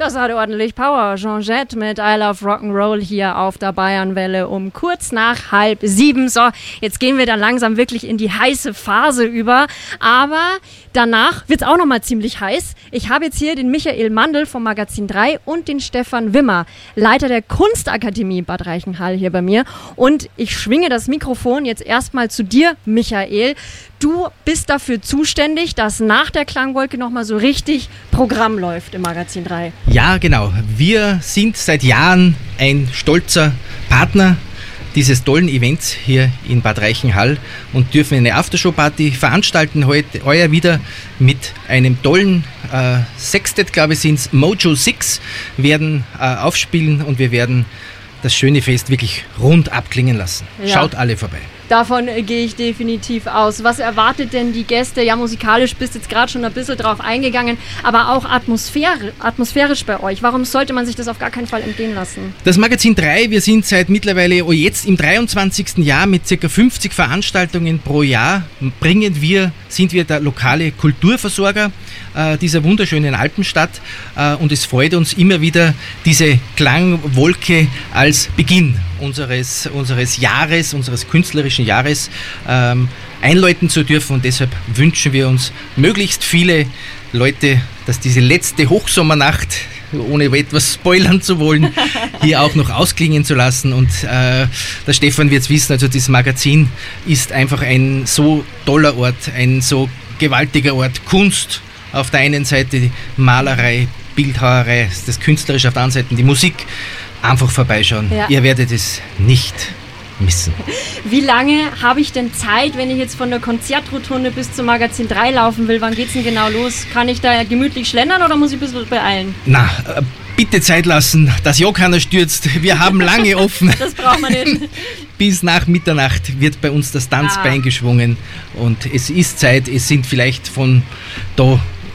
Das hat ordentlich Power. Jean Jett mit I Love Rock'n'Roll hier auf der Bayernwelle um kurz nach 6:30. So, jetzt gehen wir dann langsam wirklich in die heiße Phase über. Aber danach wird es auch nochmal ziemlich heiß. Ich habe jetzt hier den Michael Mandl vom Magazin 3 und den Stefan Wimmer, Leiter der Kunstakademie Bad Reichenhall hier bei mir. Und ich schwinge das Mikrofon jetzt erstmal zu dir, Michael. Du bist dafür zuständig, dass nach der Klangwolke nochmal so richtig Programm läuft im Magazin 3. Ja, genau. Wir sind seit Jahren ein stolzer Partner dieses tollen Events hier in Bad Reichenhall und dürfen eine Aftershow-Party veranstalten heuer wieder mit einem tollen Sextet, glaube ich, sind es, Mojo 6, werden aufspielen und wir werden das schöne Fest wirklich rund abklingen lassen. Ja. Schaut alle vorbei. Davon gehe ich definitiv aus. Was erwartet denn die Gäste? Ja, musikalisch bist jetzt gerade schon ein bisschen drauf eingegangen, aber auch atmosphärisch bei euch. Warum sollte man sich das auf gar keinen Fall entgehen lassen? Das Magazin 3, wir sind seit mittlerweile jetzt im 23. Jahr mit ca. 50 Veranstaltungen pro Jahr. Sind wir der lokale Kulturversorger dieser wunderschönen Alpenstadt und es freut uns immer wieder, diese Klangwolke als Beginn unseres Jahres, unseres künstlerischen Jahres einläuten zu dürfen und deshalb wünschen wir uns möglichst viele Leute, dass diese letzte Hochsommernacht, ohne etwas spoilern zu wollen, hier auch noch ausklingen zu lassen und der Stefan wird es wissen, also das Magazin ist einfach ein so toller Ort, ein so gewaltiger Ort, Kunst auf der einen Seite, Malerei, Bildhauerei, das Künstlerische auf der anderen Seite, die Musik. Einfach vorbeischauen. Ja. Ihr werdet es nicht missen. Wie lange habe ich denn Zeit, wenn ich jetzt von der Konzertrotunde bis zum Magazin 3 laufen will? Wann geht's denn genau los? Kann ich da gemütlich schlendern oder muss ich ein bisschen beeilen? Na, bitte Zeit lassen, dass ja keiner stürzt. Wir haben lange offen. Das braucht man nicht. Bis nach Mitternacht wird bei uns das Tanzbein geschwungen und es ist Zeit, es sind vielleicht von da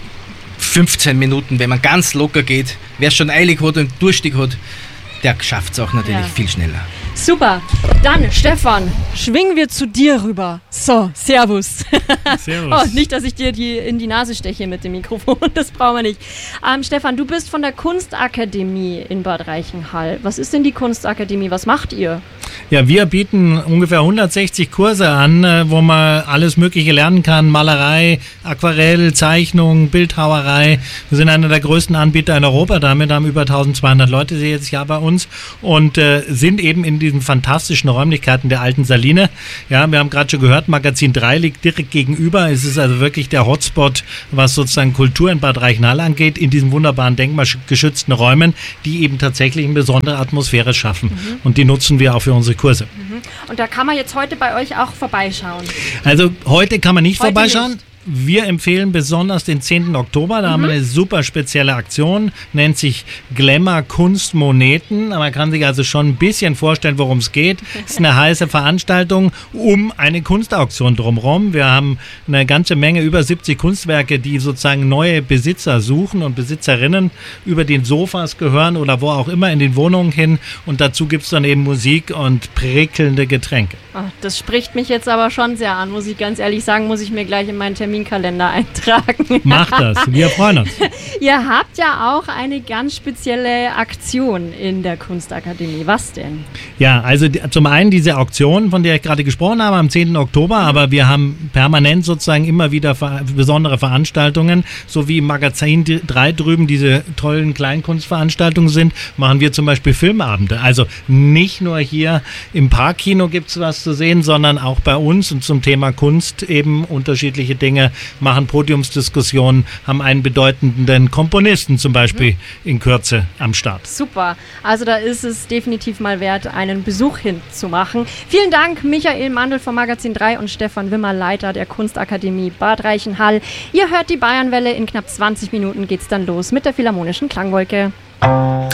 15 Minuten, wenn man ganz locker geht. Wer schon eilig hat und durstig hat, der schafft es auch natürlich viel schneller. Super. Dann, Stefan, schwingen wir zu dir rüber. So, servus. Servus. Oh, nicht, dass ich dir in die Nase steche mit dem Mikrofon. Das brauchen wir nicht. Stefan, du bist von der Kunstakademie in Bad Reichenhall. Was ist denn die Kunstakademie? Was macht ihr? Ja, wir bieten ungefähr 160 Kurse an, wo man alles Mögliche lernen kann. Malerei, Aquarell, Zeichnung, Bildhauerei. Wir sind einer der größten Anbieter in Europa. Damit haben über 1200 Leute jedes Jahr bei uns und sind eben in diesen fantastischen Räumlichkeiten der alten Saline. Ja, wir haben gerade schon gehört, Magazin 3 liegt direkt gegenüber. Es ist also wirklich der Hotspot, was sozusagen Kultur in Bad Reichenhall angeht, in diesen wunderbaren denkmalgeschützten Räumen, die eben tatsächlich eine besondere Atmosphäre schaffen. Und die nutzen wir auch für unsere Kurse. Und da kann man jetzt heute bei euch auch vorbeischauen? Also heute kann man nicht vorbeischauen. Nicht. Wir empfehlen besonders den 10. Oktober, da haben wir eine super spezielle Aktion, nennt sich Glamour Kunst Moneten. Man kann sich also schon ein bisschen vorstellen, worum es geht. Es ist eine heiße Veranstaltung um eine Kunstauktion drumherum. Wir haben eine ganze Menge, über 70 Kunstwerke, die sozusagen neue Besitzer suchen und Besitzerinnen über den Sofas gehören oder wo auch immer in den Wohnungen hin. Und dazu gibt es dann eben Musik und prickelnde Getränke. Ach, das spricht mich jetzt aber schon sehr an, muss ich ganz ehrlich sagen, muss ich mir gleich in meinen Terminkalender eintragen. Macht das, wir freuen uns. Ihr habt ja auch eine ganz spezielle Aktion in der Kunstakademie. Was denn? Ja, also zum einen diese Auktion, von der ich gerade gesprochen habe, am 10. Oktober, aber wir haben permanent sozusagen immer wieder besondere Veranstaltungen, so wie im Magazin 3 drüben diese tollen Kleinkunstveranstaltungen sind, machen wir zum Beispiel Filmabende. Also nicht nur hier im Parkkino gibt es was zu sehen, sondern auch bei uns und zum Thema Kunst eben unterschiedliche Dinge, machen Podiumsdiskussionen, haben einen bedeutenden Komponisten zum Beispiel in Kürze am Start. Super, also da ist es definitiv mal wert, einen Besuch hinzumachen. Vielen Dank, Michael Mandl vom Magazin 3 und Stefan Wimmer, Leiter der Kunstakademie Bad Reichenhall. Ihr hört die Bayernwelle, in knapp 20 Minuten geht's dann los mit der Philharmonischen Klangwolke.